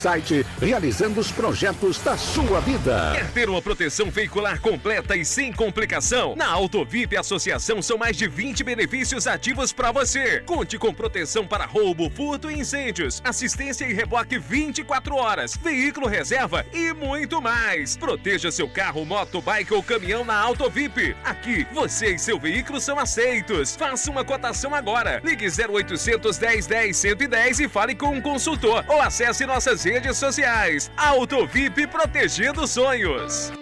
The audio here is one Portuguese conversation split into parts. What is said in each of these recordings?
Site, realizando os projetos da sua vida. Quer ter uma proteção veicular completa e sem complicação? Na Autovip Associação são mais de 20 benefícios ativos para você. Conte com proteção para roubo, furto e incêndios, assistência e reboque 24 horas, veículo reserva e muito mais. Proteja seu carro, moto, bike ou caminhão na Autovip. Aqui, você e seu veículo são aceitos. Faça uma cotação agora. Ligue 0800 10 10 110 e fale com um consultor ou acesse nossas redes sociais. Autovip, protegendo sonhos.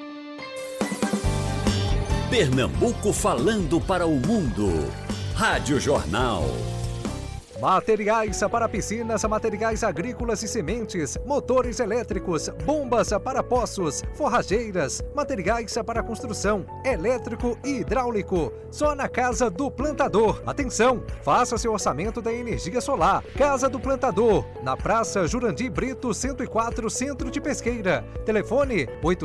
Pernambuco falando para o mundo. Rádio Jornal. Materiais para piscinas, materiais agrícolas e sementes, motores elétricos, bombas para poços, forrageiras, materiais para construção, elétrico e hidráulico. Só na Casa do Plantador. Atenção, faça seu orçamento da energia solar. Casa do Plantador, na Praça Jurandir Brito 104, Centro de Pesqueira. Telefone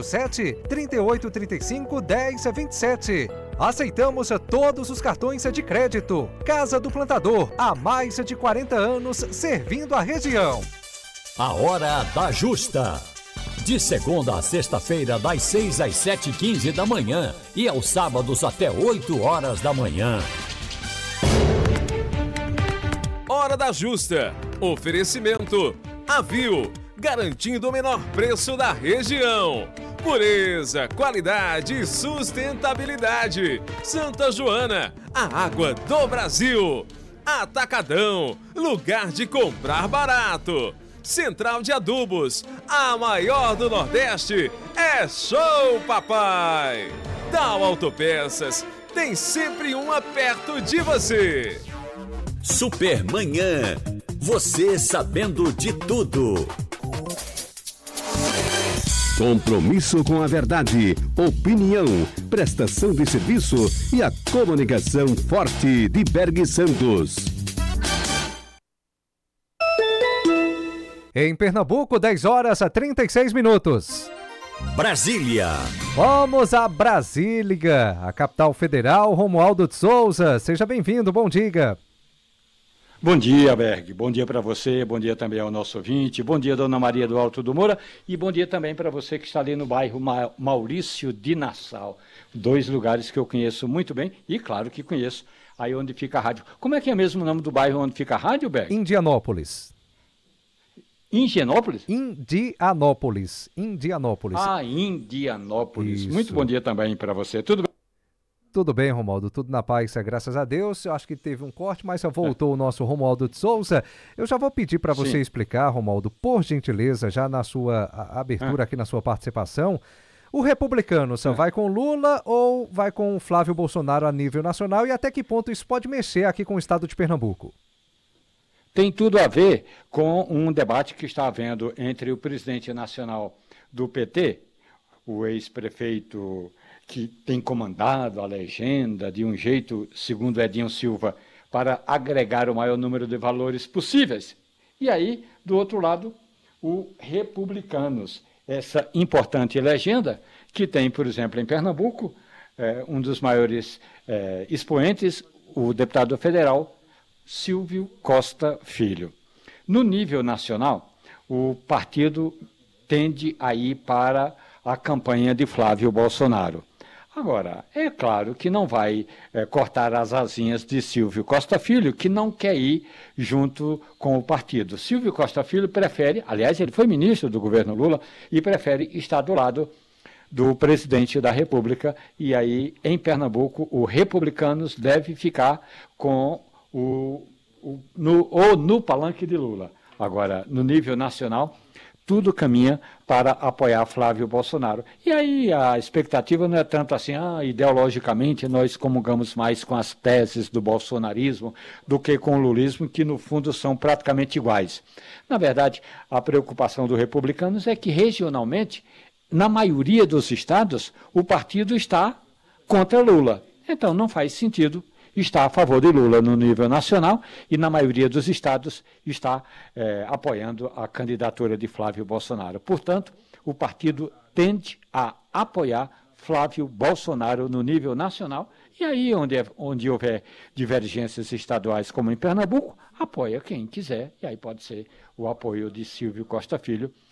87-3835-1027. Aceitamos todos os cartões de crédito. Casa do Plantador, há mais de 40 anos servindo a região. A Hora da Justa. De segunda a sexta-feira, das 6 às 7h15 da manhã e aos sábados até 8 horas da manhã. Hora da Justa. Oferecimento Avil, garantindo o menor preço da região. Pureza, qualidade e sustentabilidade. Santa Joana, a água do Brasil. Atacadão, lugar de comprar barato. Central de Adubos, a maior do Nordeste. É show, papai! Dal Autopeças, tem sempre uma perto de você. Supermanhã, você sabendo de tudo. Compromisso com a verdade, opinião, prestação de serviço e a comunicação forte de Berg Santos. Em Pernambuco, 10 horas a 36 minutos. Brasília. Vamos a Brasília, a capital federal. Romualdo de Souza, seja bem-vindo, bom dia. Bom dia, Berg. Bom dia para você, bom dia também ao nosso ouvinte, bom dia, Dona Maria do Alto do Moura, e bom dia também para você que está ali no bairro Maurício de Nassau. Dois lugares que eu conheço muito bem e, claro, que conheço aí onde fica a rádio. Como é que é mesmo o nome do bairro onde fica a rádio, Berg? Indianópolis. Indianópolis? Indianópolis. Ah, Indianópolis. Isso. Muito bom dia também para você. Tudo bem? Tudo bem, Romualdo, tudo na paz, graças a Deus. Eu acho que teve um corte, mas já voltou o nosso Romualdo de Souza. Eu já vou pedir para você explicar, Romualdo, por gentileza, já na sua abertura aqui na sua participação, o republicano só vai com Lula ou vai com Flávio Bolsonaro a nível nacional e até que ponto isso pode mexer aqui com o estado de Pernambuco? Tem tudo a ver com um debate que está havendo entre o presidente nacional do PT, o ex-prefeito que tem comandado a legenda de um jeito, segundo Edinho Silva, para agregar o maior número de valores possíveis. E aí, do outro lado, o Republicanos, essa importante legenda que tem, por exemplo, em Pernambuco, um dos maiores expoentes, o deputado federal Silvio Costa Filho. No nível nacional, o partido tende a ir para a campanha de Flávio Bolsonaro. Agora, é claro que não vai cortar as asinhas de Silvio Costa Filho, que não quer ir junto com o partido. Silvio Costa Filho prefere, aliás, ele foi ministro do governo Lula, e prefere estar do lado do presidente da República, e aí, em Pernambuco, o Republicanos deve ficar com no palanque de Lula. Agora, no nível nacional, tudo caminha para apoiar Flávio Bolsonaro. E aí a expectativa não é tanto assim, ideologicamente nós comungamos mais com as teses do bolsonarismo do que com o lulismo, que no fundo são praticamente iguais. Na verdade, a preocupação dos republicanos é que regionalmente, na maioria dos estados, o partido está contra Lula. Então não faz sentido está a favor de Lula no nível nacional e, na maioria dos estados, está apoiando a candidatura de Flávio Bolsonaro. Portanto, o partido tende a apoiar Flávio Bolsonaro no nível nacional e aí, onde houver divergências estaduais, como em Pernambuco, apoia quem quiser, e aí pode ser o apoio de Silvio Costa Filho